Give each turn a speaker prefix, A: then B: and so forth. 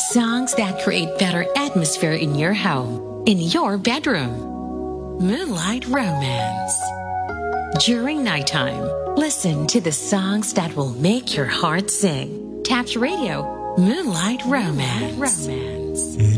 A: Songs that create better atmosphere in your home, in your bedroom. Moonlight Romance. During nighttime, listen to the songs that will make your heart sing. Taps Radio, Moonlight Romance.
B: It